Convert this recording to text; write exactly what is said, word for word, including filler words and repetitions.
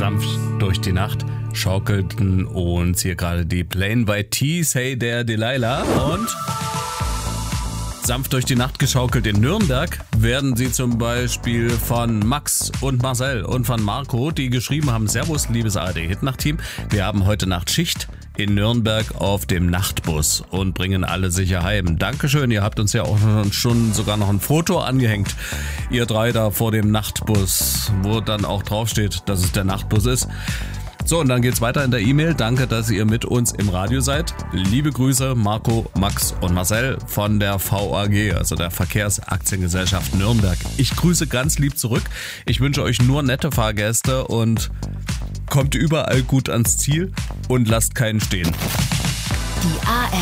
sanft durch die Nacht schaukelten uns hier gerade die Plain White Tees, hey der Delilah, und sanft durch die Nacht geschaukelt in Nürnberg werden sie zum Beispiel von Max und Marcel und von Marco, die geschrieben haben: Servus, liebes A R D-Hitnacht-Team, wir haben heute Nacht Schicht in Nürnberg auf dem Nachtbus und bringen alle sicher heim. Dankeschön, ihr habt uns ja auch schon sogar noch ein Foto angehängt, ihr drei da vor dem Nachtbus, wo dann auch draufsteht, dass es der Nachtbus ist. So, und dann geht's weiter in der E-Mail. Danke, dass ihr mit uns im Radio seid. Liebe Grüße, Marco, Max und Marcel von der V A G, also der Verkehrsaktiengesellschaft Nürnberg. Ich grüße ganz lieb zurück. Ich wünsche euch nur nette Fahrgäste und kommt überall gut ans Ziel und lasst keinen stehen. Die A R